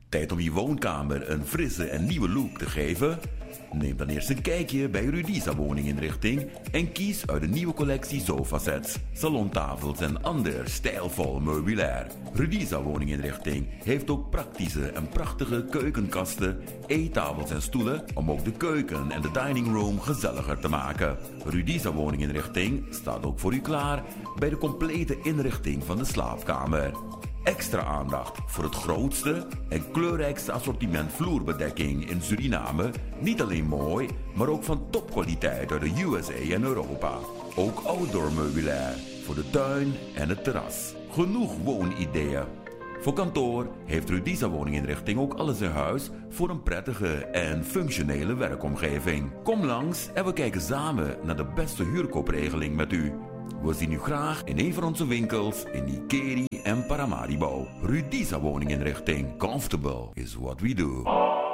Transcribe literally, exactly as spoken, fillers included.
Tijd om je woonkamer een frisse en nieuwe look te geven? Neem dan eerst een kijkje bij Rudisa Woninginrichting en kies uit de nieuwe collectie sofasets, salontafels en ander stijlvol meubilair. Rudisa Woninginrichting heeft ook praktische en prachtige keukenkasten, eettafels en stoelen om ook de keuken en de dining room gezelliger te maken. Rudisa Woninginrichting staat ook voor u klaar bij de complete inrichting van de slaapkamer. Extra aandacht voor het grootste en kleurrijkste assortiment vloerbedekking in Suriname. Niet alleen mooi, maar ook van topkwaliteit uit de U S A en Europa. Ook outdoor meubilair voor de tuin en het terras. Genoeg woonideeën. Voor kantoor heeft Rudisa Woninginrichting ook alles in huis voor een prettige en functionele werkomgeving. Kom langs en we kijken samen naar de beste huurkoopregeling met u. We zien u graag in een van onze winkels in Ikeri en Paramaribo. Rudisa Woninginrichting. Comfortable is what we do.